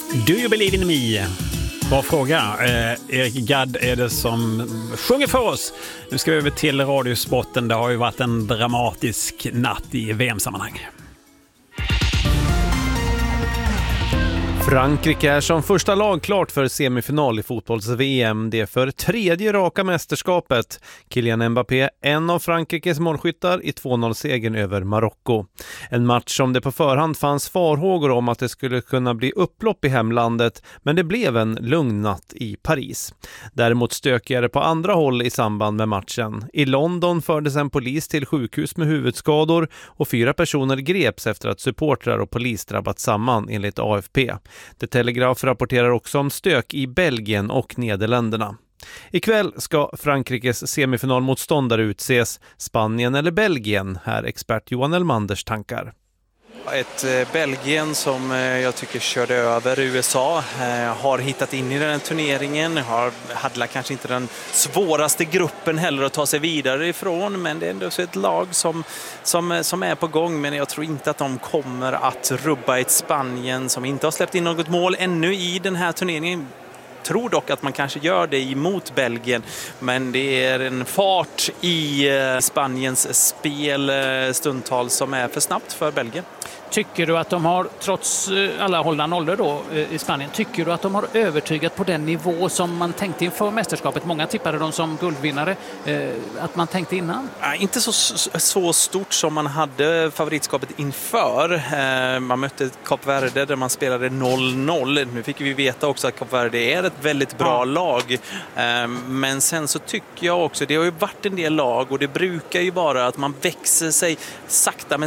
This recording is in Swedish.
Do you believe in me? Bra fråga. Erik Gadd är det som sjunger för oss. Nu ska vi över till radiosporten. Det har ju varit en dramatisk natt i VM-sammanhang. Frankrike är som första lag klart för semifinal i fotbolls-VM. Det är för tredje raka mästerskapet. Kylian Mbappé, en av Frankrikes målskyttar i 2-0-segern över Marocko. En match som det på förhand fanns farhågor om att det skulle kunna bli upplopp i hemlandet, men det blev en lugn natt i Paris. Däremot stökigare på andra håll i samband med matchen. I London fördes en polis till sjukhus med huvudskador och 4 personer greps efter att supportrar och polis drabbat samman enligt AFP. The Telegraph rapporterar också om stök i Belgien och Nederländerna. Ikväll ska Frankrikes semifinalmotståndare utses, Spanien eller Belgien, här expert Johan Elmanders tankar. Ett Belgien som jag tycker körde över USA, har hittat in i den här turneringen, hade kanske inte den svåraste gruppen heller att ta sig vidare ifrån, men det är ändå så ett lag som är på gång, men jag tror inte att de kommer att rubba ett Spanien som inte har släppt in något mål ännu i den här turneringen. Tror dock att man kanske gör det emot Belgien, men det är en fart i Spaniens spel stundtal som är för snabbt för Belgien. Tycker du att de har, trots alla hållna nollor då i Spanien, tycker du att de har övertygat på den nivå som man tänkte inför mästerskapet? Många tippade dem som guldvinnare, att man tänkte innan? Inte så stort som man hade favoritskapet inför. Man mötte Kap Verde där man spelade 0-0. Nu fick vi veta också att Kap Verde är ett väldigt bra lag. Men sen så tycker jag också, det har ju varit en del lag och det brukar ju vara att man växer sig sakta men